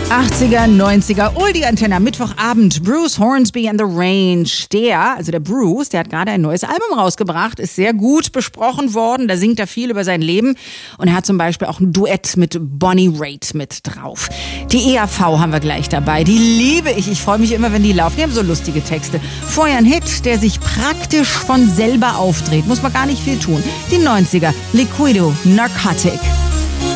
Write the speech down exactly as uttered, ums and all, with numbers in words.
achtziger, neunziger, Oldie Antenne, Mittwochabend, Bruce Hornsby and the Range. Der, also der Bruce, der hat gerade ein neues Album rausgebracht, ist sehr gut besprochen worden, da singt er viel über sein Leben und er hat zum Beispiel auch ein Duett mit Bonnie Raitt mit drauf. Die E A V haben wir gleich dabei, die liebe ich, ich freue mich immer, wenn die laufen, die haben so lustige Texte. Vorher ein Hit, der sich praktisch von selber aufdreht, muss man gar nicht viel tun. Die neunziger, Liquido, Narcotic.